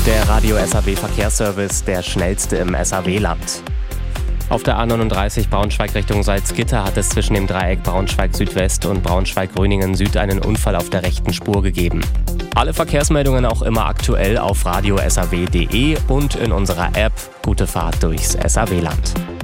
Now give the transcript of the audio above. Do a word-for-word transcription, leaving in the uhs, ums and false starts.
Der Radio S A W Verkehrsservice, der schnellste im S A W-Land. Auf der A neununddreißig Braunschweig Richtung Salzgitter hat es zwischen dem Dreieck Braunschweig Südwest und Braunschweig-Gröningen Süd einen Unfall auf der rechten Spur gegeben. Alle Verkehrsmeldungen auch immer aktuell auf radio s a w punkt d e und in unserer App. Gute Fahrt durchs S A W-Land.